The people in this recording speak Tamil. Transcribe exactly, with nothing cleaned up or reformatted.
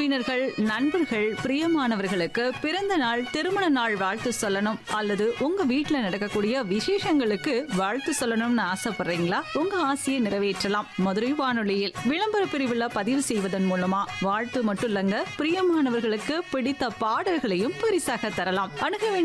உறவினர்கள், நண்பர்கள், பிரியமானவர்களுக்கு பிறந்த நாள், திருமண நாள் வாழ்த்து சொல்லணும் அல்லது உங்க வீட்ல நடக்கக்கூடிய விசேஷங்களுக்கு வாழ்த்து சொல்லணும்னு ஆசைப்படுறீங்களா? உங்க ஆசையை நிறைவேற்றலாம். மதுரை வானொலியில் விளம்பர பிரிவுல பதிவு செய்வதன் மூலமா வாழ்த்து மட்டும் இல்லங்க, பிரியமானவர்களுக்கு பிடித்த பாடல்களையும் பரிசாக தரலாம். அணுக